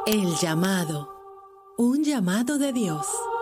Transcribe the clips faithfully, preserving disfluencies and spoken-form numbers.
El llamado. Un llamado de Dios.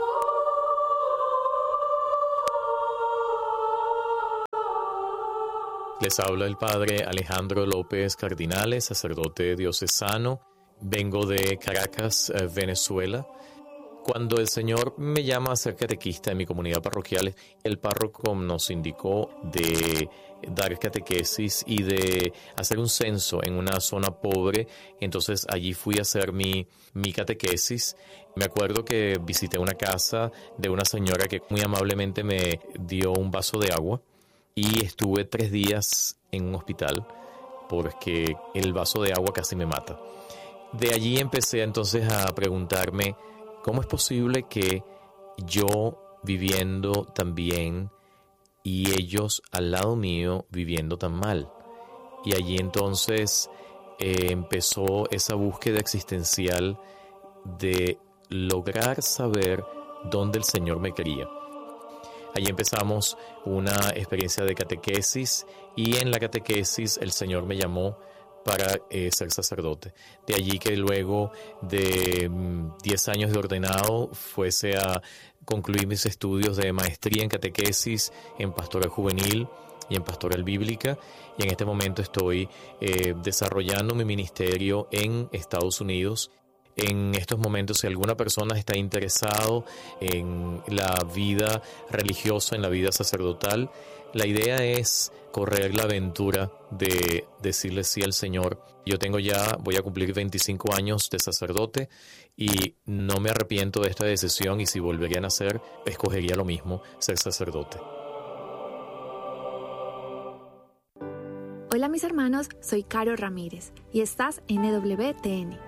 Les habla el padre Alejandro López Cardinales, sacerdote diocesano. Vengo de Caracas, Venezuela. Cuando el Señor me llama a ser catequista en mi comunidad parroquial, el párroco nos indicó de dar catequesis y de hacer un censo en una zona pobre. Entonces allí fui a hacer mi, mi catequesis. Me acuerdo que visité una casa de una señora que muy amablemente me dio un vaso de agua y estuve tres días en un hospital porque el vaso de agua casi me mata. De allí empecé entonces a preguntarme, ¿cómo es posible que yo viviendo tan bien y ellos al lado mío viviendo tan mal? Y allí entonces eh, empezó esa búsqueda existencial de lograr saber dónde el Señor me quería. Allí empezamos una experiencia de catequesis y en la catequesis el Señor me llamó para eh, ser sacerdote. De allí que luego de diez años de ordenado fuese a concluir mis estudios de maestría en catequesis, en pastoral juvenil y en pastoral bíblica. Y en este momento estoy eh, desarrollando mi ministerio en Estados Unidos. En estos momentos, si alguna persona está interesado en la vida religiosa, en la vida sacerdotal, la idea es correr la aventura de decirle sí al Señor. Yo tengo ya, voy a cumplir veinticinco años de sacerdote y no me arrepiento de esta decisión, y si volvería a nacer, escogería lo mismo, ser sacerdote. Hola mis hermanos, soy Caro Ramírez y estás en E W T N.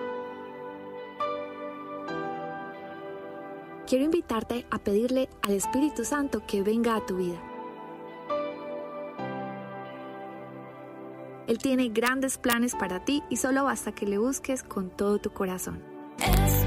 Quiero invitarte a pedirle al Espíritu Santo que venga a tu vida. Él tiene grandes planes para ti y solo basta que le busques con todo tu corazón.